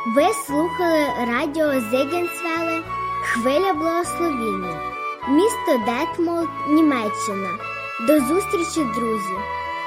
Ви слухали радіо Зегенсвеле «Хвиля благословіння», місто Детмолд, Німеччина. До зустрічі, друзі!